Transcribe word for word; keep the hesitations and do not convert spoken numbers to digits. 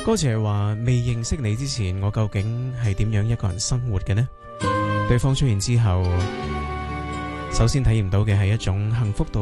歌詞係話未認識你之前，我究竟係點樣一個人生活嘅呢？對方出現之後，首先體驗到嘅係一種幸福到